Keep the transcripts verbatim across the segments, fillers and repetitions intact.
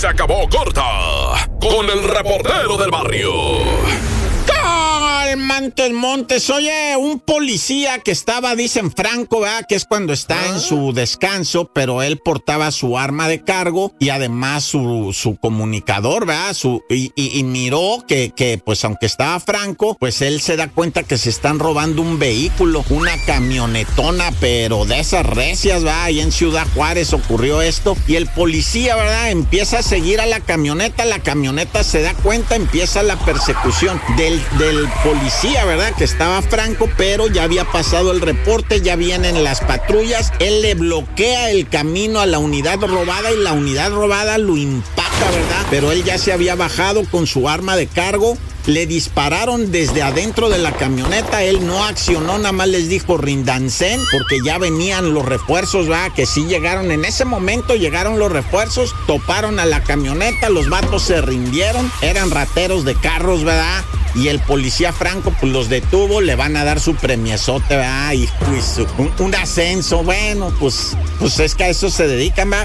se acabó corta con el reportero del barrio. Montes, Montes, oye, un policía que estaba, dicen Franco, ¿verdad? Que es cuando está en su descanso, pero él portaba su arma de cargo y además su, su comunicador, ¿verdad? Su, y, y, y miró que, que, pues aunque estaba Franco, pues él se da cuenta que se están robando un vehículo, una camionetona, pero de esas recias, ¿verdad? Ahí en Ciudad Juárez ocurrió esto y el policía, ¿verdad? Empieza a seguir a la camioneta, la camioneta se da cuenta, empieza la persecución del, del policía, ¿verdad? Que estaba Franco, pero ya había pasado el reporte, ya vienen las patrullas, él le bloquea el camino a la unidad robada y la unidad robada lo impacta, ¿verdad? Pero él ya se había bajado con su arma de cargo. Le dispararon desde adentro de la camioneta, él no accionó, nada más les dijo rindancén, porque ya venían los refuerzos, ¿verdad? Que sí llegaron, en ese momento llegaron los refuerzos, toparon a la camioneta, los vatos se rindieron, eran rateros de carros, ¿verdad? Y el policía Franco, pues los detuvo, le van a dar su premiezote, ¿verdad? Y pues un, un ascenso, bueno, pues, pues es que a eso se dedican, ¿verdad?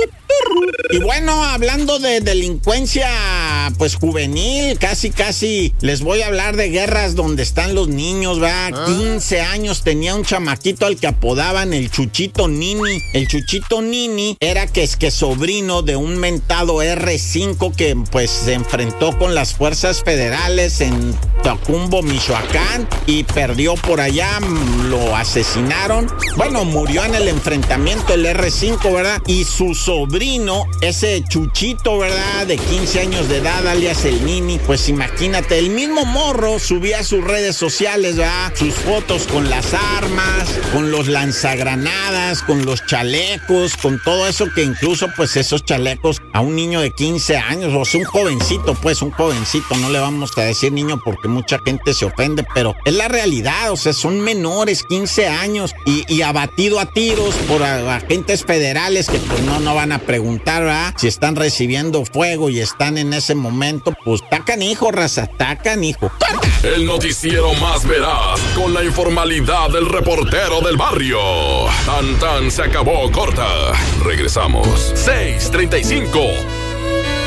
Y bueno, hablando de delincuencia, pues juvenil, casi, casi les voy a hablar de guerras donde están los niños, ¿verdad? ¿Ah? quince años tenía un chamaquito al que apodaban el Chuchito Nini. El Chuchito Nini era que es que sobrino de un mentado erre cinco que pues se enfrentó con las fuerzas federales en Tacumbo, Michoacán, y perdió por allá, lo asesinaron. Bueno, murió en el enfrentamiento el erre cinco, ¿verdad? Y su sobrino, ese Chuchito, ¿verdad? De quince años de edad, alias el Nini, pues imagínate, el mismo morro subía a sus redes sociales, ¿verdad? Sus fotos con las armas, con los lanzagranadas, con los chalecos, con todo eso que incluso, pues esos chalecos a un niño de quince años, o sea, un jovencito, pues un jovencito, no le vamos a decir niño porque mucha gente se ofende, pero es la realidad, o sea, son menores, quince años, y, y abatido a tiros por a- agentes federales que pues no, no van a preguntar, ¿verdad? Si están recibiendo fuego y están en ese momento, pues tacan hijo, raza, tacan hijo. El noticiero más veraz con la informalidad del reportero del barrio. Tan tan se acabó corta. Regresamos. seis treinta y cinco.